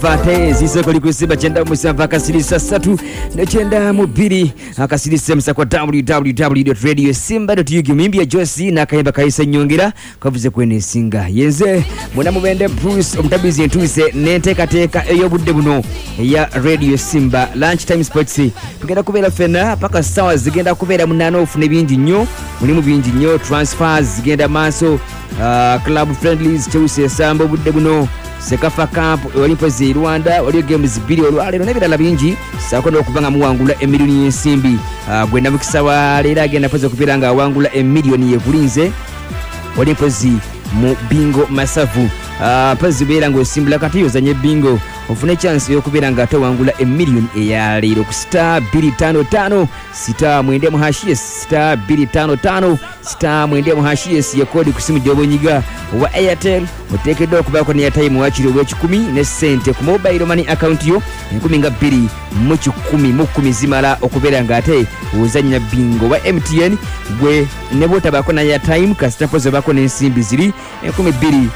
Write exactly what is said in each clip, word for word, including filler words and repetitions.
fate zisoko likusiba chenda musava kasirisa satu ne chenda mubiri akasirisa msako w w w dot radio simba dot u g mimbia Josi na kayimba kaisa nyongera kavuze kwene singa yenze muna mubende Bruce omutabizi entuse nenteka teka eyo budde buno ya Radio Simba lunch time sports tugenda kubera fena paka sawa zigenda kubera munano ofune bingi nnyo mulimu bingi nnyo transfers zigenda maso uh, club friendlies Chelsea sambo budde buno Sekafa Cup Olympics Rwanda waliyo games bili olwalero nebirala bingi sakono okubanga muwangula emiliyoni y'ensimbi uh, gwenda mukisawa leero agenda poza kupiranga awangula emiliyoni y'ekulinze Olympics mu bingo masavu uh, pazi bera ngo simbula kati yozanye bingo ofune chance yokubera nga atawangula emiliyoni eya leero ku star two five five star mwende mu hashes star two five five star mwende mu hashes ya kodi kusimu jobonyiga wa Airtel otekedde okubako ne time wachiro bwe kikumi ne sente ku mobile money account yo nkumi nga bbiri mu kikumi mu kumi zimala okubera nga ate uzanya bingo wa M T N gwe ne botabako na ya time kastapoze bako n'ensimbi ziri nkumi bbiri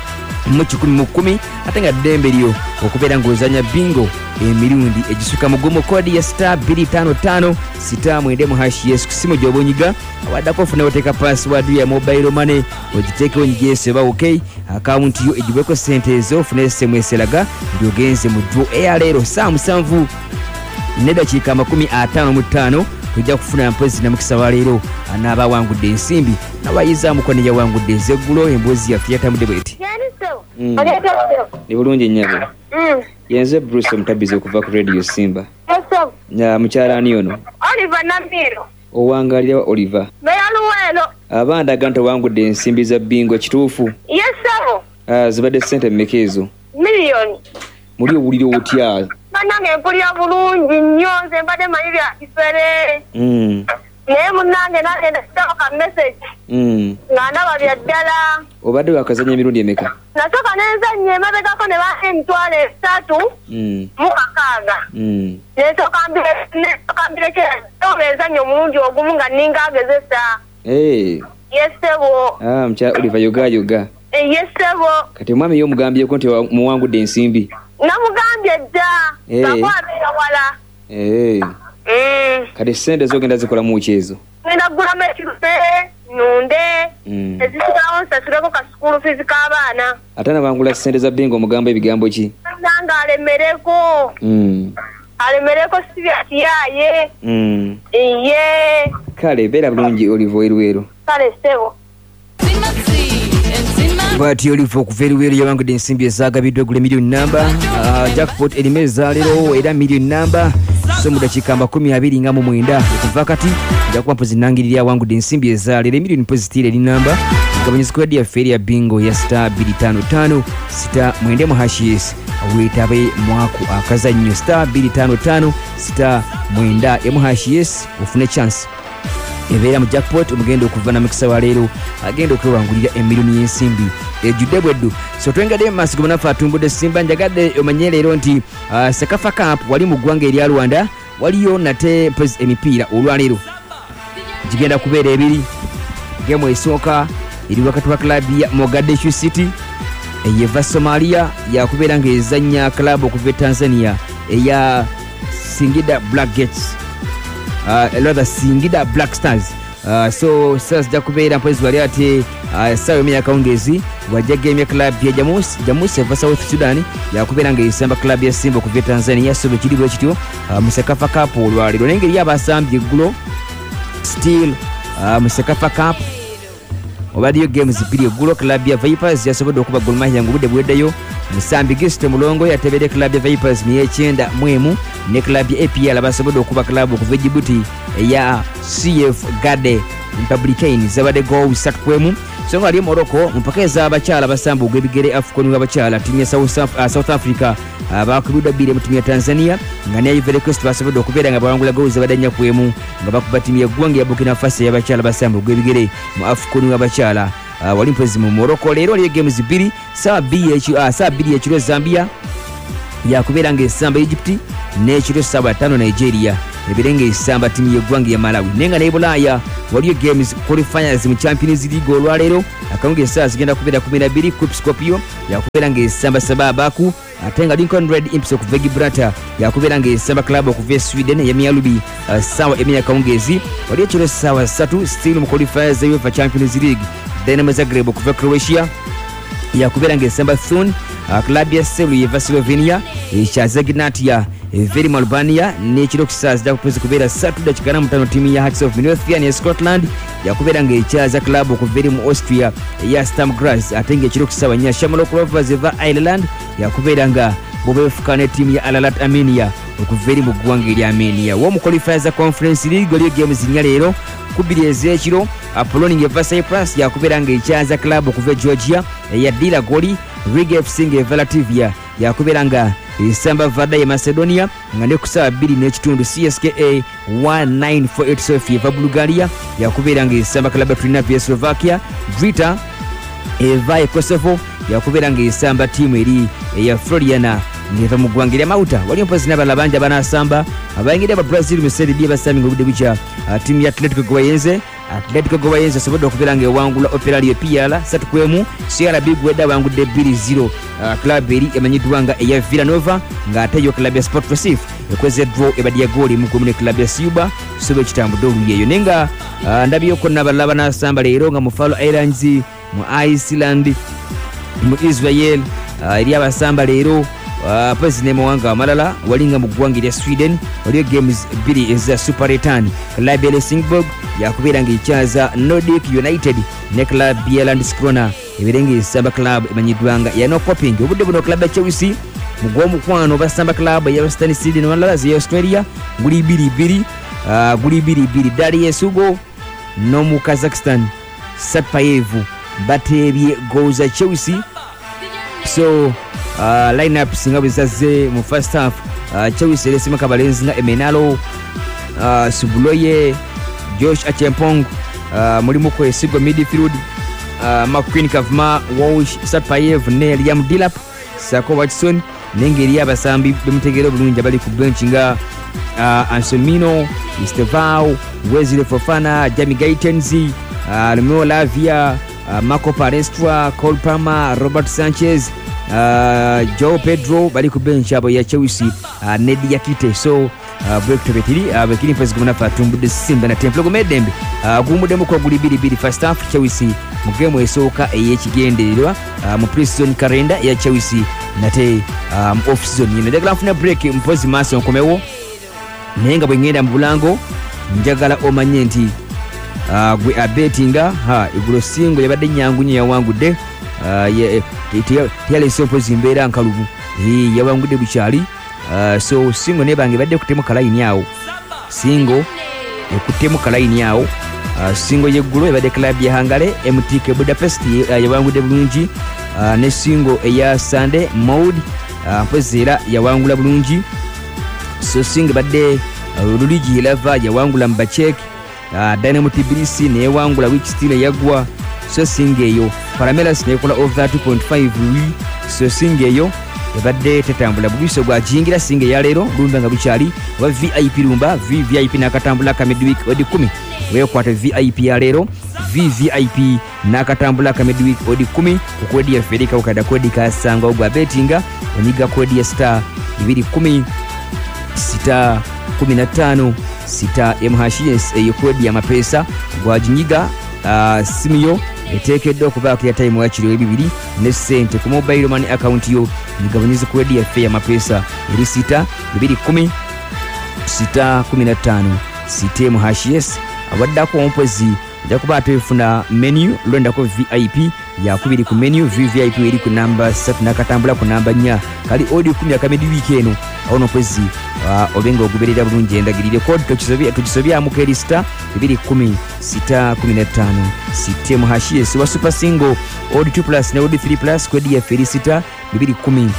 mu kikumi mu kumi atenga dembe lyo okubera ngozanya bingo emirundi ejisuka mugomo kodi ya star two five five star mwende mu hash yes kusimo jobonyiga awadako funa oteka password ya mobile money ojiteke onyigese ba okay account yo ejibweko sente zo funa S M S laga ndio genze mu draw ya lero saa musanvu neda chika makumi atano mu tano tujja kufuna mpozi na mukisa lero anaba wangudde ensimbi nabayiza mukone ya wangudde zeggulo embozi ya fiata mudebeti Mm. Ni bulungi nnyabo. Mm. Yenze Bruce omutabizi okuva ku Radio Simba. Yeso. Ya mukyala ani ono? Oliver Namiro. Owangalira Oliver. Beyaluwelo. Abanda ganto wangudde ensimbi za bingo kituufu. Yeso. Ah, zibadde sente mmekezo. Million. Muli owulira otya? Banange mpulira bulungi nnyo nze mbadde manyi bya kifere. Mm. Naye munnange nagenda kutoka message. Mm. Nga ndaba bya ddala. Obadde wakazanya emirundi emeka? Nasooka nenzannya emabegako ne baha emitwalo esatu Mm. mu kakaaga. Mm. Nesooka mbirekera obenzannya omulundi ogumu nga nninga agezesa. Hey. Yesebo. Ah, mcha Oliver yoga yoga. E yesebo. Kati mwami yo mugambyeko nti muwangudde ensimbi. Namugambye dda. Hey. Bakwabira wala. Eh. Mm. Kati sente zogenda zikola mu kyezo. Ngenda kugulamu ekirupe, nunde, Mm. ezisigalawo nsasuleko ka school fees k'abaana. Ate nabangula sente za bingo mugambo ebigambo ki? Nanga alemereko. Mm. Alemereko sibya kiyaye. Mm. Iye. Kale beera bulungi Oliver Erwero. Kale sebo. Bwati Oliver okuva Erwero yawangudde ensimbi ezagabiddwa gule miliyoni namba. Uh, jackpot erimeza leero era miliyoni namba. So mu dakiika makumi abiri nga mu mwenda okuva kati nja kuba mpozi nangirira awangudde ensimbi ezaleero emiliyoni pozitire eri namba ngabanyiziko yaddi yaffe eri ya bingo ya star two five five star mwende mu hashes weetabe mwaku akazannyo star two five five star mwenda emu hashes ofune chance ebeera mu jackpot omugenda okuva na mukisa wa leero agenda okwewangulira emiliyoni y'ensimbi ejjudde bweddu so twengadde maaso gomanafu atumbudde Simba njagadde omanye leero nti uh, Sekafa Cup wali mu ggwanga erya Rwanda waliyo nate emipiira olwaleero gigenda kubeera ebiri gemu esooka eri wakati wa klabu ya Mogadishu City eyeva Somalia yakubeera ng'ezannya klabu okuva e Tanzania eya Singida Black Gates uh, rather Singida Black Stars uh, so sasa zijja kubeera mpozi wali ate uh, sawa emya kawungezi wajja gemya club ya Jamus Jamus eva South Sudan yakubeera ng'esamba club ya Simba okuva e Tanzania so bekiri bwe kityo uh, mu Sekafa Cup olwaleero n'engeri y'abasambye eggulo still uh, mu Sekafa Cup obadiyo games bbiri eggulo club ya Vipers yasobodde okuba Gor Mahia ng'obudde bweddayo musambi Gisite Mulongo yatebedde club ya Vipers mu y'ekyenda mu emu ne club ya A P L basobodde okuba club okuva e Djibouti eya C F Gade Republican zabadde go bisatu ku emu so nga ali Morocco mpaka ez'abakyala basamba ogw'ebigere AFCON w'abakyala timu ya South, uh, South Africa abakubidwa bbiri mu timu ya Tanzania nga ne Ivory Coast basobodde okubeera nga bawangula gowuzi zabadde nnya ku emu nga bakuba timu y'eggwanga ya Burkina Faso y'abakyala basamba ogw'ebigere mu AFCON w'abakyala uh, wali mpozi mu Morocco leero waliyo games bbiri saa bbiri ekiro Zambia yakubeera ng'esamba Egypt n'ekiro ssaawa ttaano Nigeria ebirenga esamba timu y'eggwanga ya Malawi nenga ne Bulaaya waliyo games qualifiers mu Champions League olwaleero akawunga essaawa zigenda kubeera kumi na bbiri Kuip Scorpio yakubeera ng'esamba Sababaku ate nga Lincoln Red Imps okuva Gibraltar yakubeera ng'esamba club okuva Sweden ya Mialubi uh, sawa emya kawungezi wali ekiro sawa ssatu still mu qualifiers za UEFA Champions League. Dynamo Zagreb okuva Croatia yakubeera ng'esamba Thun uh, club ya Sarajevo Slovenia ekyaza Gnatia Verim Albania n'ekiro kisaazi zijja kupezi kubeera ssatu dakika na mutaano ttiimu ya Hearts of Midlothian ya Scotland yakubeera ng'ekyaza club okuva mu Austria ya Sturm Graz ate ng'ekiro kisaawa nnya Shamrock Rovers eva Ireland yakubeera nga bobeefuka n'ettiimu ya Ararat Armenia okuva eri mu ggwanga erya Armenia. W'omu qualifiers za Conference League waliyo games nnya leero kubiri ez'ekiro Apollonia eva Cyprus yakubeera ng'ekyaza club okuva Georgia eya Dila Goli. Riga F C eva Latvia yakubeera nga esamba Vada ya Macedonia nga ne kusaba bbiri n'ekitundu C S K A one nine four eight Sofia eva Bulgaria yakubeera nga esamba club Trinavia ya Slovakia. Drita eva Kosovo yakubeera nga esamba tiimu eri eya Floriana ng'eva mu ggwanga erya Malta. Waliyo mpozi n'abalala bangi abanasamba abayingidde aba Brazil mu Serie B basambye obudde bukya tiimu ya Atletico Goiaense. Atletico Goiaense asobodde okubeera ng'ewangula Operario P R ssatu ku emu. C R B Gwedda awangudde bbiri zero uh, club eri emanyiddwa nga eya Villanova ng'ate yo club ya Sport Recife ekweze draw ebadde ya gooli mu gumu ne club ya Siuba sobe ekitambudde oluyi eyo naye nga uh, ndabyeko n'abalala banasamba leero nga mu Faroe Islands mu Iceland mu Israel uh, eri abasamba leero Uh, pezi ne mawanga amalala walinga mu ggwanga erya Sweden waliyo games bbiri eza Super Return. Club ya Helsingborg yakubeera ng'ekyaza Nordic United ne club ya Landskrona ebeera ng'esamba club emanyiddwa nga ya Norrköping. Obudde buno club ya Chelsea mu gw'omukwano basamba club ya Western Sydney Wanderers ya Australia guli bbiri bbiri uh, guli bbiri bbiri. Daria Sugo n'omu Kazakhstan Satpayev bateebye goals za Chelsea. So Uh, line-up singa bwezazze mu first half uh, Chelsea eresima kabalenzi nga Emenalo uh, Subuloye Josh Achempong uh, mulimu kwesigwa midfield uh, McQueen Kavuma Walsh Satpayev ne Liam Delap Sako Watson n'engeri abasambi bemutegeera bulungi abali ku bench nga uh, Anselmino Estevao Wesley Fofana Jamie Gaitenzi uh, Romeo Lavia uh, Marco Palestra Cole Palmer Robert Sanchez Uh, Joe Pedro bali ku bench abo ya Chelsea uh, Nedi Yakite. So uh, break to betiri abekini uh, pesi gumana fatumbudde Simba na Templo Gomedembe uh, gumudemu ko guli biri biri first half Chelsea mu game esooka eyekigendererwa uh, mu pre-season calendar ya Chelsea nate um, off season yine dagala funa break mpozi maso nkomewo nenga bwengenda mu bulango njagala omanye nti uh, gwe abetinga ha igulo singo yabadde nyangunye yawangudde uh, ye tiyale sopozi mbeera nkalubu eh yawangudde bukyali uh, so singo ne bange badde kutemu kalaini yawo singo ekutemu kalaini yawo uh, singo yeggulu ebadde club ya Hangale M T K Budapest uh, yawangudde bulungi uh, ne singo eya Sunday Mode uh, mpozera yawangula bulungi. So singo badde uh, Luligi Lava yawangula Mbachek uh, Dynamo Tbilisi ne yawangula which still yagwa. So singeyo Paramelas nekola over two point five wi. So singeyo ebadde tetambula bubiso gwa jingira singe ya lero lunda nga bukyali wa V I P lumba V V I P nakatambula ka midweek odi kumi weyo kwata V I P ya lero V V I P nakatambula ka midweek odi kumi kukwedi ya Fedika ukada kwedi ka sanga ogwa betinga oniga kwedi ya star ibiri kumi sita kumi na tano sita M H S eyo kwedi ya mapesa gwa jinyiga uh, simiyo etekedde okubaako ya time wakiri ebibiri ne sente ku mobile money account yo nigabaniza ku ya fee ya mapesa eri sita bibiri kumi sita kumi na tano sita M H S abaddako ompozi jakuba tefuna menu londa ko V I P ya kubiri ku menu V V I P eri ku namba satu nakatambula ku namba nnya kali odi kumi akamedi weekeno ono pozi uh, obenga oguberera bulungi endagirire code tukisobya tukisobya mu kerista bibiri kumi sita kumi na tano sita M H S wa super single odi two plus na odi three plus kodi ya felicita bibiri kumi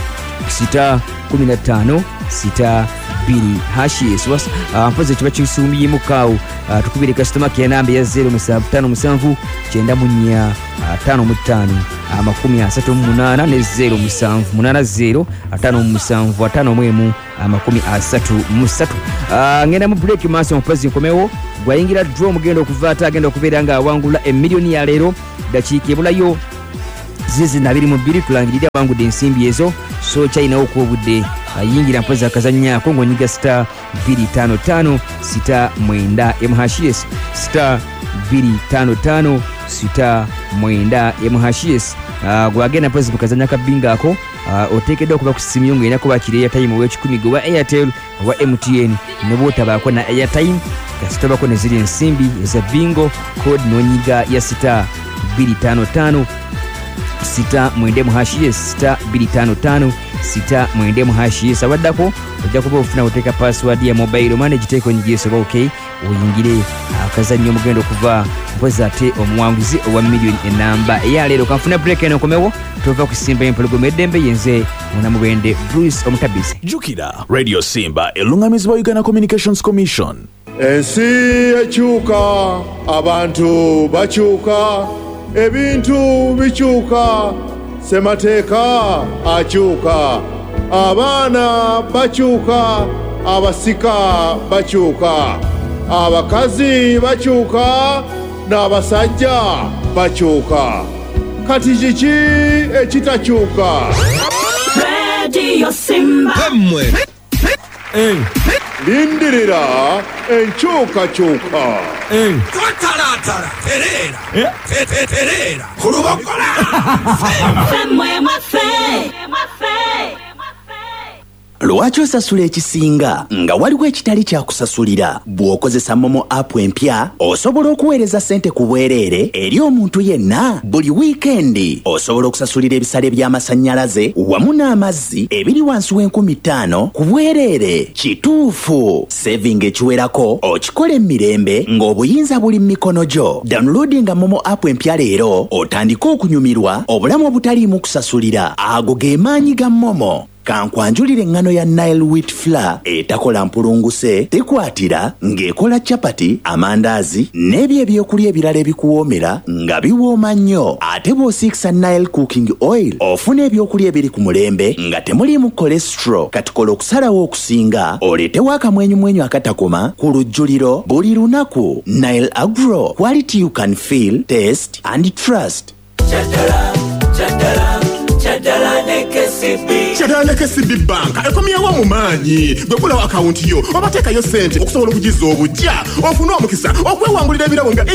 sita kumi na tano sita biri hashi was mpoze kiba kisumbiye mukaawo tukubire customer care namba ya zero musanvu ttaano musanvu kyenda munya ttaano mu ttaano amakumi asatu mu munaana ne zero musanvu munaana zero ataano mu musanvu ataano mu emu amakumi asatu mu ssatu. Ngenda mu break maaso mpozi nkomewo gwayingira draw mugenda okuvaata agenda okubeera nga awangula emiliyoni ya leero dakiika ebulayo zizi na biri mu bbiri tulangirira bangudde ensimbi ezo so kyayinawo okuobudde ayingira mpozi akazannyako ng'onyiga star bbiri ttaano ttaano sita mwenda mhs star bbiri ttaano ttaano sita mwenda mhs gwagenda mpozi kukazanya kabingaako oteekeddwa okuba ku ssimu yo ng'erina kuba kiri airtime ow'ekikumi gwe wa airtel owa mtn ne bw'otabaako na airtime kasitobako ne ziri ensimbi eza bingo code n'onyiga ya star bbiri ttaano ttaano sita mwenda mhs star bbiri ttaano ttaano sita mwenda mhs abaddako ojja kuba ofuna oteeka password ya mobile money giteeko onyigireso oba okay oyingire akazannyo omugendo okuva mpozi ate omuwanguzi owa miliyoni enamba eyaleero kanfuna break eno nkomewo tova ku Simba empologoma eddembe yenze munamubende Bruce omutabizi jukira Radio Simba elungamizibwa Uganda Communications Commission. Ensi ekyuka, abantu bakyuka, ebintu bikyuka, semateeka akyuka, abaana bakyuka, abasika bakyuka, abakazi bakyuka, n'abasajja bakyuka. Kati kiki ekitakyuka? Radio Simba. Hemwe. Eh. Lindirira enkyukakyuka. Eh. Tatalatala terera. Eh. Terera. Kurubakola. Femwe mafe. Mafe. Lwaki osasula ekisinga nga waliwo ekitali kya kusasulira? Bw'okozesa Momo app empya osobola okuweereza ssente ku bwereere eri omuntu yenna buli wiikendi. Osobola okusasulira ebisale by'amasannyalaze wamu n'amazzi ebiri wansi w'enkumi ttaano ku bwereere. Kituufu, saving ekiwerako okikola emirembe ng'obuyinza buli mu mikono gyo. Downloadinga Momo app empya leero otandike okunyumirwa obulamu obutaliimu kusasulira. Ago ge maanyi ga Momo. Kankwanjulire engano ya Nile wheat flour etakola mpulunguse tekwatira ng'ekola chapati, amandazi n'ebyo ebyokulya ebirala ebikuwoomera nga biwooma nnyo. Ate bw'osiikisa Nile cooking oil ofuna ebyokulya ebiri ku mulembe nga temuliimu cholesterol. Katukola okusalawo okusinga oleetewo akamwenyumwenyu akatakoma ku lujjuliro buli lunaku. Nile Agro, quality you can feel, taste and trust. Chatala, chatala, chatala ne K C B. Chatala ne K C B Bank ekomyewo mu maanyi bwekulawo akawunti yo obateekayo ssente okusobola okugiza obujja ofuna omukisa okwewangulira ebirabo nga